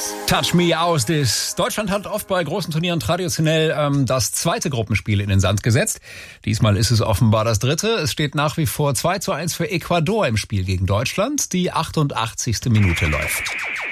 Touch Me aus this. Deutschland hat oft bei großen Turnieren traditionell das zweite Gruppenspiel in den Sand gesetzt. Diesmal ist es offenbar das dritte. Es steht nach wie vor 2:1 für Ecuador im Spiel gegen Deutschland. Die 88. Minute läuft.